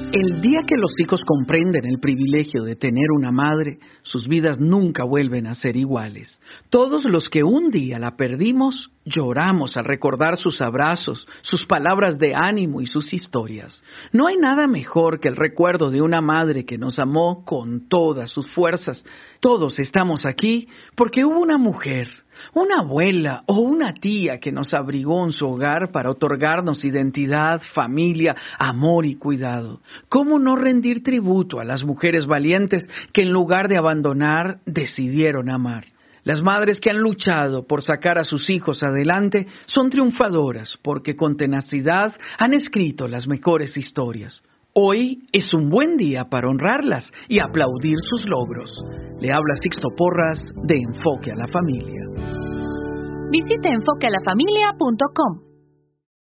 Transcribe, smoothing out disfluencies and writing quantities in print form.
El día que los hijos comprenden el privilegio de tener una madre, sus vidas nunca vuelven a ser iguales. Todos los que un día la perdimos, lloramos al recordar sus abrazos, sus palabras de ánimo y sus historias. No hay nada mejor que el recuerdo de una madre que nos amó con todas sus fuerzas. Todos estamos aquí porque hubo una mujer, una abuela o una tía que nos abrigó en su hogar para otorgarnos identidad, familia, amor y cuidado. ¿Cómo no rendir tributo a las mujeres valientes que en lugar de abandonar, decidieron amar? Las madres que han luchado por sacar a sus hijos adelante son triunfadoras porque con tenacidad han escrito las mejores historias. Hoy es un buen día para honrarlas y aplaudir sus logros. Le habla Sixto Porras de Enfoque a la Familia. Visite enfoquealafamilia.com.